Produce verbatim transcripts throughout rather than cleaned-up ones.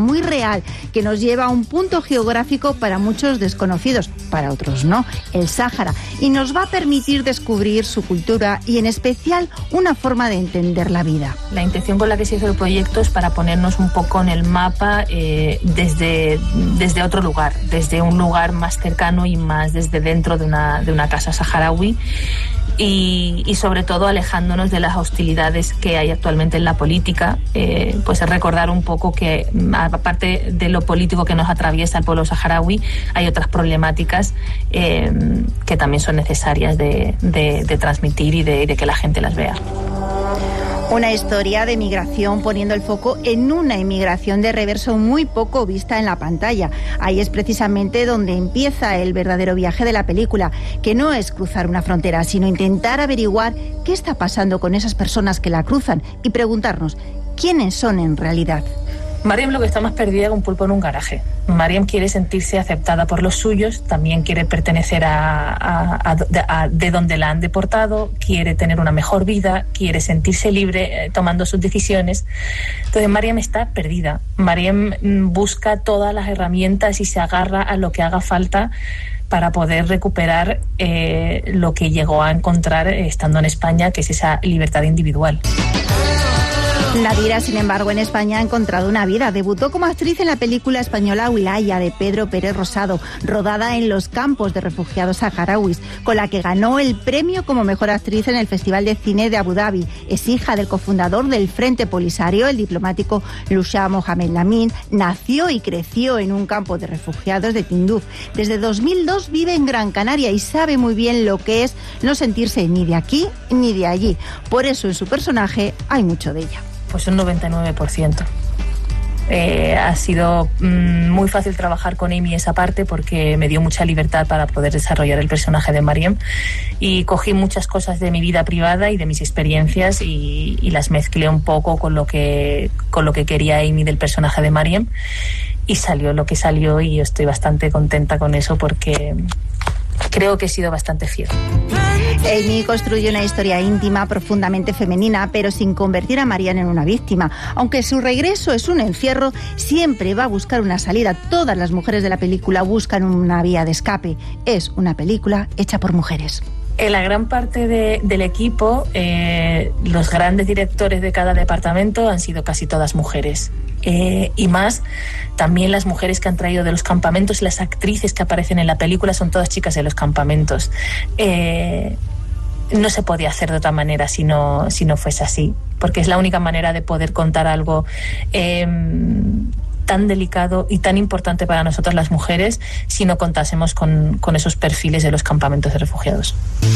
muy real, que nos lleva a un punto geográfico para muchos desconocidos, para otros no, el Sáhara, y nos va a permitir descubrir su cultura y en especial una forma de entender la vida. La intención con la que se hizo el proyecto es para ponernos un poco en el mapa eh, desde, desde otro lugar, desde un lugar más cercano y más desde dentro de una, de una casa saharaui. Y, y sobre todo alejándonos de las hostilidades que hay actualmente en la política, eh, pues es recordar un poco que aparte de lo político que nos atraviesa el pueblo saharaui, hay otras problemáticas eh, que también son necesarias de, de, de transmitir y de, de que la gente las vea. Una historia de migración poniendo el foco en una inmigración de reverso muy poco vista en la pantalla. Ahí es precisamente donde empieza el verdadero viaje de la película, que no es cruzar una frontera, sino intentar averiguar qué está pasando con esas personas que la cruzan y preguntarnos quiénes son en realidad. Mariam lo que está más perdida que un pulpo en un garaje. Mariam quiere sentirse aceptada por los suyos, también quiere pertenecer a, a, a, a de donde la han deportado, quiere tener una mejor vida, quiere sentirse libre eh, tomando sus decisiones. Entonces Mariam está perdida. Mariam busca todas las herramientas y se agarra a lo que haga falta para poder recuperar eh, lo que llegó a encontrar eh, estando en España, que es esa libertad individual. Nadira, sin embargo, en España ha encontrado una vida. Debutó como actriz en la película española Wilaya, de Pedro Pérez Rosado, rodada en los campos de refugiados saharauis, con la que ganó el premio como mejor actriz en el Festival de Cine de Abu Dhabi. Es hija del cofundador del Frente Polisario, el diplomático Lusha Mohamed Lamin. Nació y creció en un campo de refugiados de Tinduf. Desde dos mil dos vive en Gran Canaria y sabe muy bien lo que es no sentirse ni de aquí ni de allí. Por eso en su personaje hay mucho de ella. Pues un noventa y nueve por ciento. Eh, ha sido mm, muy fácil trabajar con Amy esa parte porque me dio mucha libertad para poder desarrollar el personaje de Mariam y cogí muchas cosas de mi vida privada y de mis experiencias y, y las mezclé un poco con lo que con lo que quería Amy del personaje de Mariam y salió lo que salió y yo estoy bastante contenta con eso porque creo que he sido bastante fiel. Amy construye una historia íntima, profundamente femenina, pero sin convertir a Mariam en una víctima. Aunque su regreso es un encierro, siempre va a buscar una salida. Todas las mujeres de la película buscan una vía de escape. Es una película hecha por mujeres. En la gran parte de, del equipo, eh, los grandes directores de cada departamento han sido casi todas mujeres. Eh, y más, también las mujeres que han traído de los campamentos, las actrices que aparecen en la película son todas chicas de los campamentos. Eh, no se podía hacer de otra manera si no, si no fuese así, porque es la única manera de poder contar algo eh, tan delicado y tan importante para nosotras las mujeres si no contásemos con, con esos perfiles de los campamentos de refugiados.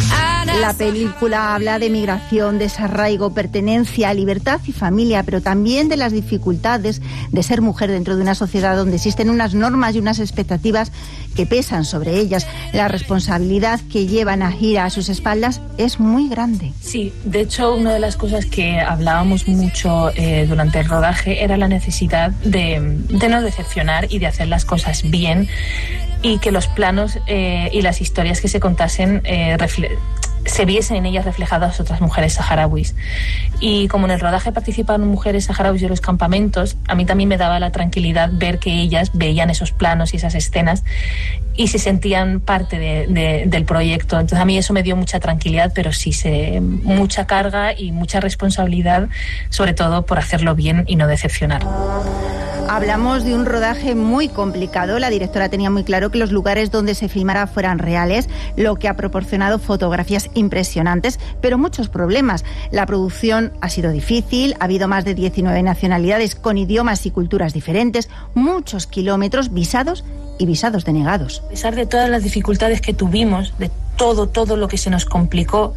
La película habla de migración, desarraigo, pertenencia, libertad y familia, pero también de las dificultades de ser mujer dentro de una sociedad donde existen unas normas y unas expectativas que pesan sobre ellas. La responsabilidad que llevan a Hira a sus espaldas es muy grande. Sí, de hecho, una de las cosas que hablábamos mucho eh, durante el rodaje era la necesidad de, de no decepcionar y de hacer las cosas bien y que los planos eh, y las historias que se contasen eh, refle- se viesen en ellas reflejadas otras mujeres saharauis. Y como en el rodaje participaron mujeres saharauis de los campamentos, a mí también me daba la tranquilidad ver que ellas veían esos planos y esas escenas y se sentían parte de, de, del proyecto. Entonces a mí eso me dio mucha tranquilidad, pero sí se, mucha carga y mucha responsabilidad, sobre todo por hacerlo bien y no decepcionar. Hablamos de un rodaje muy complicado. La directora tenía muy claro que los lugares donde se filmara fueran reales, lo que ha proporcionado fotografías impresionantes, pero muchos problemas. La producción ha sido difícil, ha habido más de diecinueve nacionalidades con idiomas y culturas diferentes, muchos kilómetros, visados y visados denegados. A pesar de todas las dificultades que tuvimos, de todo, todo lo que se nos complicó,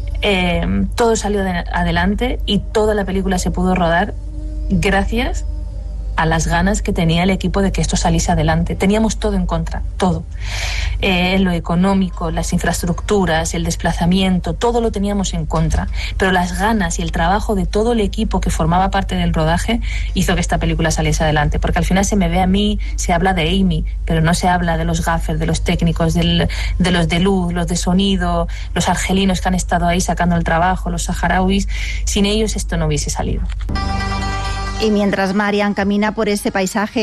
eh, todo salió de adelante y toda la película se pudo rodar gracias a las ganas que tenía el equipo de que esto saliese adelante. Teníamos todo en contra, todo. Eh, lo económico, las infraestructuras, el desplazamiento, todo lo teníamos en contra. Pero las ganas y el trabajo de todo el equipo que formaba parte del rodaje hizo que esta película saliese adelante. Porque al final se me ve a mí, se habla de Amy, pero no se habla de los gaffers, de los técnicos, del, de los de luz, los de sonido, los argelinos que han estado ahí sacando el trabajo, los saharauis. Sin ellos esto no hubiese salido. Y mientras Mariam camina por ese paisaje